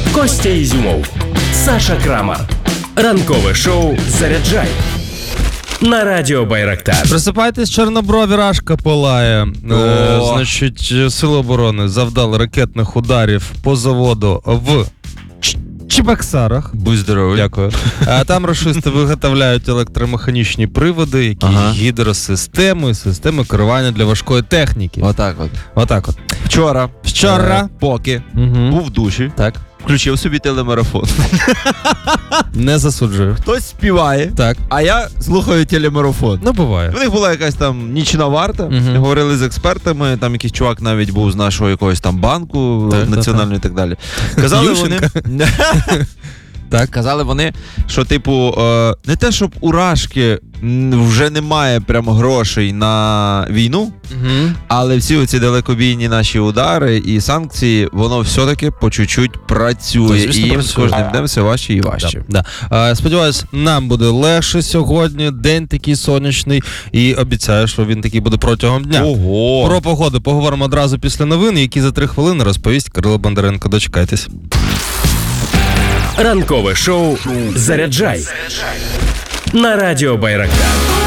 Костя Ізюмов, Саша Крамар. Ранкове шоу «Заряджай» на радіо Байрактар. Просипайтесь, чорноброві, рашка палає. Значить, Сили оборони завдали ракетних ударів по заводу в Чебоксарах. Будь здоровий. Дякую. Там рашисти виготовляють електромеханічні приводи, які гідросистеми, системи керування для важкої техніки. Отак от. Вчора, поки був в душі, Так. включив собі телемарафон. Не засуджую. Хтось співає, Так. а я слухаю телемарафон. Ну, буває. У них була якась там нічна варта, говорили з експертами, там якийсь чувак навіть був з нашого якогось там банку національного і так далі. Казали вони... Так. Казали вони, що типу, не те, щоб у Рашки вже немає прямо грошей на війну, але всі оці далекобійні наші удари і санкції, воно все-таки по чуть-чуть працює. Звісно, і їм працює. з кожним днем все важче і важче. Да. Сподіваюсь, нам буде легше сьогодні, день такий сонячний, і обіцяю, що він такий буде протягом дня. Ого! Про погоду поговоримо одразу після новин, які за 3 хвилини розповість Кирило Бондаренко. Дочекайтесь. Ранкове шоу «Заряджай» на радіо Байрактар.